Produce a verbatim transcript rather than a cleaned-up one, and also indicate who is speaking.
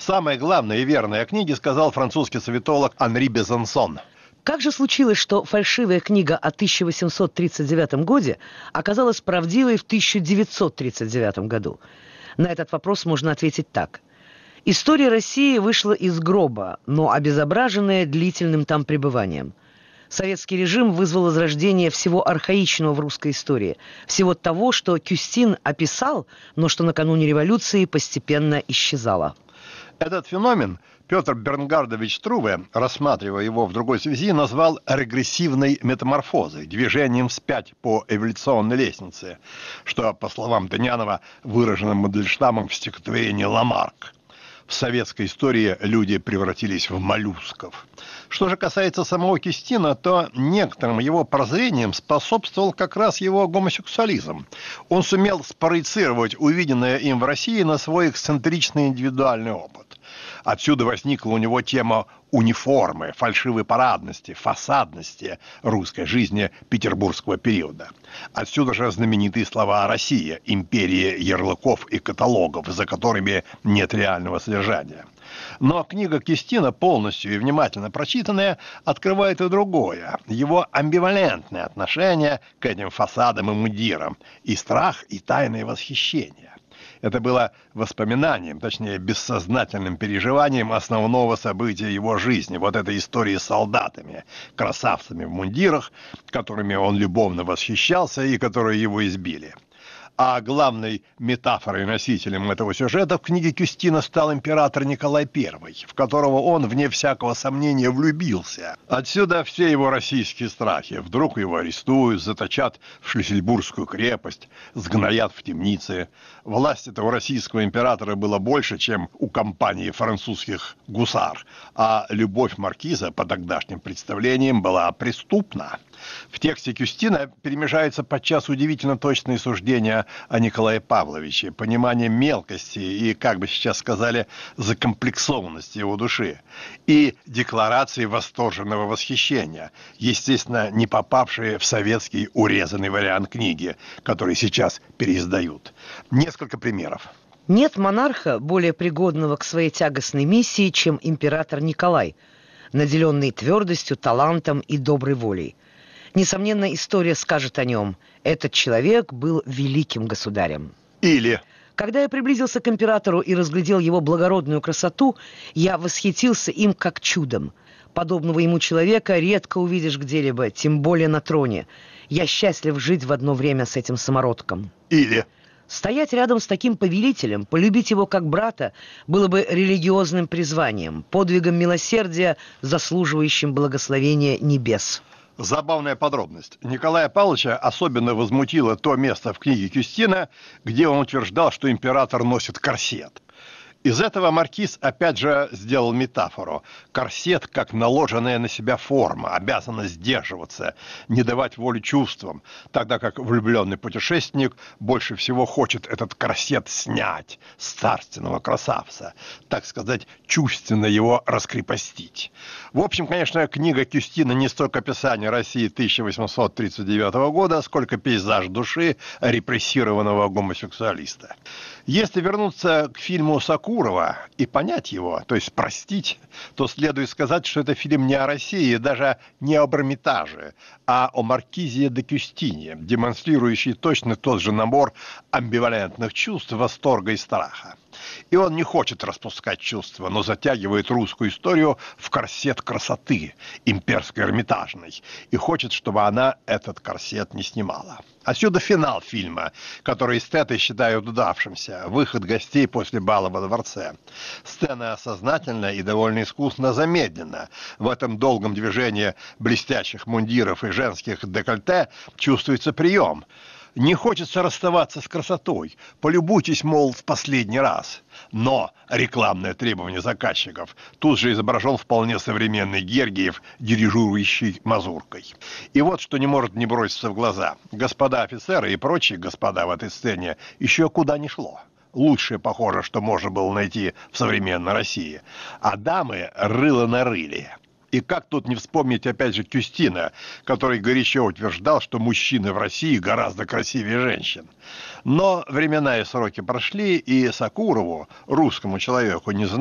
Speaker 1: Самое главное и верное о книге сказал французский советолог Анри Безансон.
Speaker 2: Как же случилось, что фальшивая книга о тысяча восемьсот тридцать девятом годе оказалась правдивой в тысяча девятьсот тридцать девятом году? На этот вопрос можно ответить так. История России вышла из гроба, но обезображенная длительным там пребыванием. Советский режим вызвал возрождение всего архаичного в русской истории, всего того, что Кюстин описал, но что накануне революции постепенно исчезало.
Speaker 1: Этот феномен Петр Бернгардович Струве, рассматривая его в другой связи, назвал регрессивной метаморфозой, движением вспять по эволюционной лестнице, что, по словам Тынянова, выражено Мандельштамом в стихотворении «Ламарк». В советской истории люди превратились в моллюсков. Что же касается самого Кюстина, то некоторым его прозрениям способствовал как раз его гомосексуализм. Он сумел спроецировать увиденное им в России на свой эксцентричный индивидуальный опыт. Отсюда возникла у него тема униформы, фальшивой парадности, фасадности русской жизни петербургского периода. Отсюда же знаменитые слова о России, империи ярлыков и каталогов, за которыми нет реального содержания. Но книга Кюстина, полностью и внимательно прочитанная, открывает и другое, его амбивалентное отношение к этим фасадам и мундирам, и страх, и тайное восхищение. Это было воспоминанием, точнее, бессознательным переживанием основного события его жизни, вот этой истории с солдатами, красавцами в мундирах, которыми он любовно восхищался и которые его избили. А главной метафорой и носителем этого сюжета в книге Кюстина стал император Николай Первый, в которого он, вне всякого сомнения, влюбился. Отсюда все его российские страхи. Вдруг его арестуют, заточат в Шлиссельбургскую крепость, сгноят в темнице. Власть этого российского императора была больше, чем у компании французских гусар, а любовь маркиза по тогдашним представлениям была преступна. В тексте Кюстина перемежаются подчас удивительно точные суждения о Николае Павловиче, понимание мелкости и, как бы сейчас сказали, закомплексованности его души, и декларации восторженного восхищения, естественно, не попавшие в советский урезанный вариант книги, который сейчас переиздают. Несколько примеров.
Speaker 2: Нет монарха, более пригодного к своей тягостной миссии, чем император Николай, наделенный твердостью, талантом и доброй волей. Несомненно, история скажет о нем. Этот человек был великим государем.
Speaker 1: Или...
Speaker 2: Когда я приблизился к императору и разглядел его благородную красоту, я восхитился им как чудом. Подобного ему человека редко увидишь где-либо, тем более на троне. Я счастлив жить в одно время с этим самородком.
Speaker 1: Или...
Speaker 2: Стоять рядом с таким повелителем, полюбить его как брата, было бы религиозным призванием, подвигом милосердия, заслуживающим благословения небес.
Speaker 1: Забавная подробность. Николая Павловича особенно возмутило то место в книге Кюстина, где он утверждал, что император носит корсет. Из этого маркиз опять же сделал метафору. Корсет, как наложенная на себя форма, обязана сдерживаться, не давать волю чувствам, тогда как влюбленный путешественник больше всего хочет этот корсет снять с царственного красавца, так сказать, чувственно его раскрепостить. В общем, конечно, книга Кюстина не столько описание России тысяча восемьсот тридцать девятого года, сколько пейзаж души репрессированного гомосексуалиста. Если вернуться к фильму Сокурова и понять его, то есть простить, то следует сказать, что это фильм не о России, даже не об Эрмитаже, а о маркизе де Кюстине, демонстрирующий точно тот же набор амбивалентных чувств, восторга и страха. И он не хочет распускать чувства, но затягивает русскую историю в корсет красоты, имперской эрмитажной, и хочет, чтобы она этот корсет не снимала. Отсюда финал фильма, который эстеты считают удавшимся, выход гостей после бала во дворце. Сцена сознательно и довольно искусно замедлена. В этом долгом движении блестящих мундиров и женских декольте чувствуется прием. Не хочется расставаться с красотой. Полюбуйтесь, мол, в последний раз. Но рекламное требование заказчиков. Тут же изображен вполне современный Гергиев, дирижирующий мазуркой. И вот что не может не броситься в глаза. Господа офицеры и прочие господа в этой сцене еще куда ни шло. Лучшее, похоже, что можно было найти в современной России. А дамы рыло нарыли. И как тут не вспомнить опять же Кюстина, который горячо утверждал, что мужчины в России гораздо красивее женщин. Но времена и сроки прошли, и Сокурову, русскому человеку, не